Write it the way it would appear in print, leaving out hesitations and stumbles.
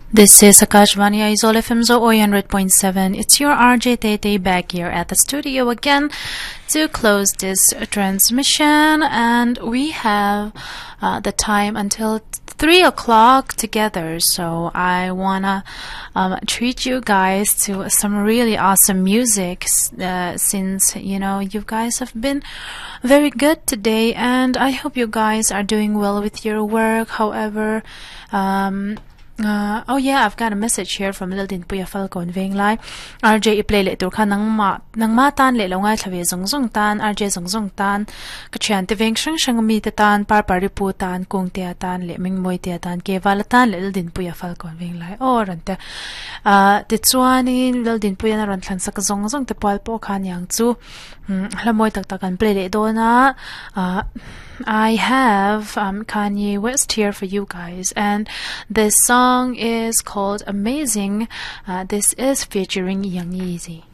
This is Akashvani Aizol FM 100.7. It's your RJ Tete back here at the studio again to close this transmission, and we have the time until 3 o'clock together. So I wanna treat you guys to some really awesome music since you guys have been very good today, and I hope you guys are doing well with your work. However, oh yeah, I've got a message here from Lil Din Puya Falcon Ving Lai. RJ i-play le tur ka nang ma tan le longai thawe zong tan RJ zong tan ka chian te veng shang mi te tan par pu tan kung te tan le ming moi te tan ke wala tan le Lil Din Puya Falcon Ving Lai o ran te te chuani Lil Din Puya na ran thlan sak zong te pal po khan yang chu hlamoi tak kan play le do na I have Kanye West here for you guys, and this song is called Amazing. This is featuring Young Yeezy.